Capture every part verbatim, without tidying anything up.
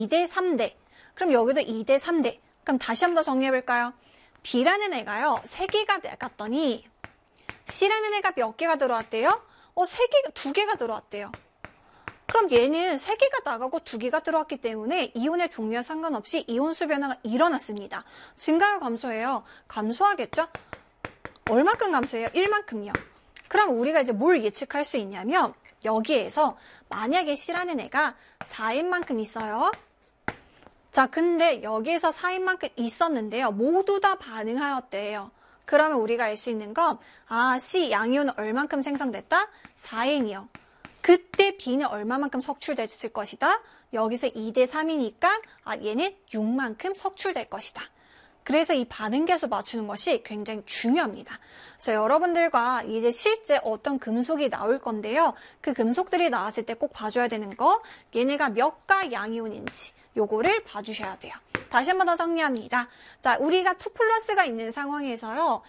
이 대 삼 대. 그럼 여기도 이 대 삼 대. 그럼 다시 한번 더 정리해볼까요? B라는 애가요, 세 개가 나갔더니 C라는 애가 몇 개가 들어왔대요? 어, 세 개, 두 개가 들어왔대요. 그럼 얘는 세 개가 나가고 두 개가 들어왔기 때문에 이온의 종류와 상관없이 이온수 변화가 일어났습니다. 증가요, 감소해요? 감소하겠죠? 얼마큼 감소해요? 일만큼요. 그럼 우리가 이제 뭘 예측할 수 있냐면 여기에서 만약에 C라는 애가 사인 만큼 있어요. 자, 근데 여기에서 사인 만큼 있었는데요. 모두 다 반응하였대요. 그러면 우리가 알 수 있는 건 아, C 양이온은 얼만큼 생성됐다? 사인이요. 그때 B는 얼마만큼 석출됐을 것이다? 여기서 이 대 삼이니까 아, 얘는 육만큼 석출될 것이다. 그래서 이 반응계수 맞추는 것이 굉장히 중요합니다. 그래서 여러분들과 이제 실제 어떤 금속이 나올 건데요. 그 금속들이 나왔을 때 꼭 봐줘야 되는 거, 얘네가 몇 가 양이온인지 요거를 봐주셔야 돼요. 다시 한 번 더 정리합니다. 자, 우리가 투 플러스가 있는 상황에서요.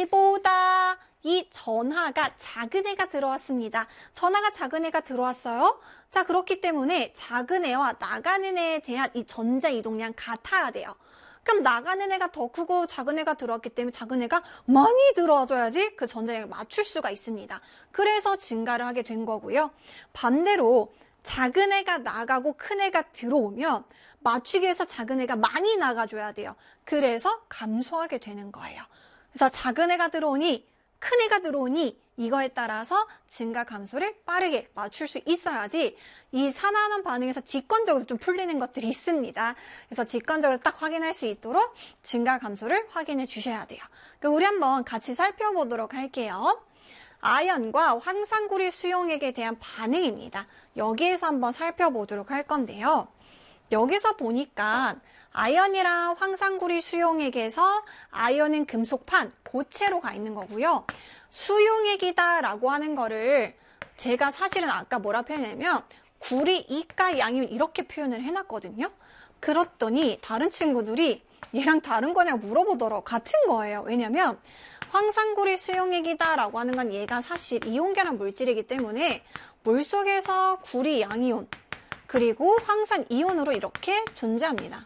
얘보다 이 전하가 작은 애가 들어왔습니다. 전하가 작은 애가 들어왔어요. 자, 그렇기 때문에 작은 애와 나가는 애에 대한 이 전자 이동량 같아야 돼요. 그럼 나가는 애가 더 크고 작은 애가 들어왔기 때문에 작은 애가 많이 들어와줘야지 그 전자량을 맞출 수가 있습니다. 그래서 증가를 하게 된 거고요. 반대로 작은 애가 나가고 큰 애가 들어오면 맞추기 위해서 작은 애가 많이 나가줘야 돼요. 그래서 감소하게 되는 거예요. 그래서 작은 애가 들어오니 큰 애가 들어오니 이거에 따라서 증가 감소를 빠르게 맞출 수 있어야지 이 산화하는 반응에서 직관적으로 좀 풀리는 것들이 있습니다. 그래서 직관적으로 딱 확인할 수 있도록 증가 감소를 확인해 주셔야 돼요. 그럼 우리 한번 같이 살펴보도록 할게요. 아연과 황산구리 수용액에 대한 반응입니다. 여기에서 한번 살펴보도록 할 건데요. 여기서 보니까 아연이랑 황산구리 수용액에서 아연은 금속판, 고체로 가 있는 거고요. 수용액이다 라고 하는 거를 제가 사실은 아까 뭐라 표현했냐면 구리, 이가, 양이온 이렇게 표현을 해놨거든요. 그랬더니 다른 친구들이 얘랑 다른 거냐고 물어보더라고. 같은 거예요. 왜냐면 황산구리 수용액이다 라고 하는 건 얘가 사실 이온결합 물질이기 때문에 물속에서 구리, 양이온 그리고 황산 이온으로 이렇게 존재합니다.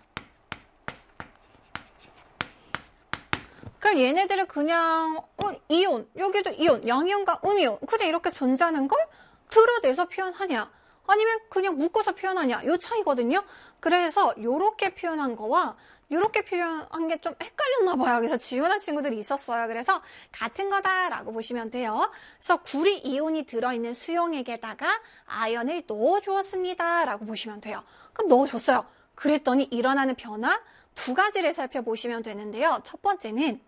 그럼 얘네들을 그냥 어, 이온, 여기도 이온, 양이온과 음이온 그냥 이렇게 존재하는 걸 드러내서 표현하냐 아니면 그냥 묶어서 표현하냐 이 차이거든요. 그래서 이렇게 표현한 거와 이렇게 표현한 게 좀 헷갈렸나 봐요. 그래서 지원한 친구들이 있었어요. 그래서 같은 거다라고 보시면 돼요. 그래서 구리 이온이 들어있는 수용액에다가 아연을 넣어주었습니다. 라고 보시면 돼요. 그럼 넣어줬어요. 그랬더니 일어나는 변화 두 가지를 살펴보시면 되는데요. 첫 번째는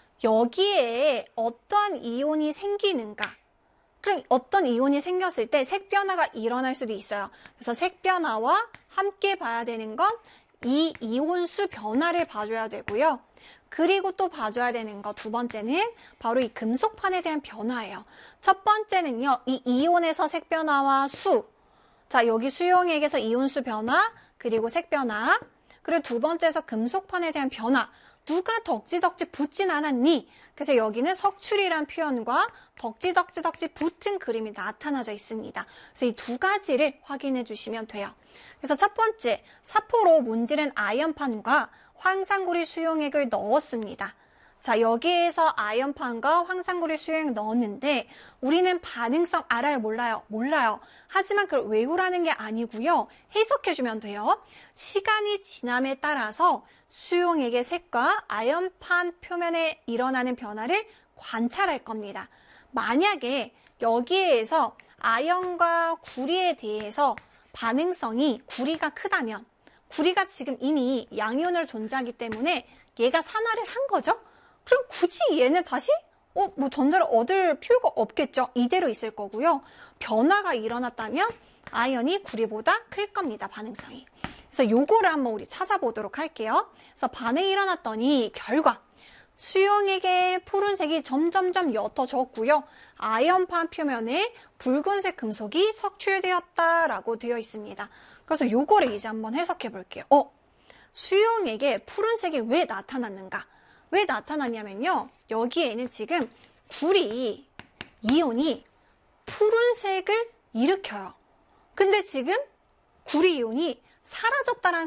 여기에 어떤 이온이 생기는가. 그럼 어떤 이온이 생겼을 때 색변화가 일어날 수도 있어요. 그래서 색변화와 함께 봐야 되는 건 이 이온수 변화를 봐줘야 되고요. 그리고 또 봐줘야 되는 거 두 번째는 바로 이 금속판에 대한 변화예요. 첫 번째는요. 이 이온에서 색변화와 수. 자, 여기 수용액에서 이온수 변화, 그리고 색변화. 그리고 두 번째에서 금속판에 대한 변화. 누가 덕지덕지 붙진 않았니? 그래서 여기는 석출이란 표현과 덕지덕지덕지 붙은 그림이 나타나져 있습니다. 그래서 이 두 가지를 확인해 주시면 돼요. 그래서 첫 번째, 사포로 문지른 아연판과 황산구리 수용액을 넣었습니다. 자, 여기에서 아연판과 황산구리 수용액 넣었는데 우리는 반응성 알아요? 몰라요? 몰라요. 하지만 그걸 외우라는 게 아니고요. 해석해주면 돼요. 시간이 지남에 따라서 수용액의 색과 아연판 표면에 일어나는 변화를 관찰할 겁니다. 만약에 여기에서 아연과 구리에 대해서 반응성이 구리가 크다면 구리가 지금 이미 양이온으로 존재하기 때문에 얘가 산화를 한 거죠. 그럼 굳이 얘는 다시 어, 뭐 전자를 얻을 필요가 없겠죠. 이대로 있을 거고요. 변화가 일어났다면 아연이 구리보다 클 겁니다. 반응성이. 그래서 요거를 한번 우리 찾아보도록 할게요. 그래서 반응이 일어났더니 결과 수용액의 푸른색이 점점점 옅어졌고요. 아연판 표면에 붉은색 금속이 석출되었다라고 되어 있습니다. 그래서 요거를 이제 한번 해석해 볼게요. 어, 수용액에 푸른색이 왜 나타났는가? 왜 나타났냐면요. 여기에는 지금 구리 이온이 푸른색을 일으켜요. 근데 지금 구리 이온이 사라졌다라는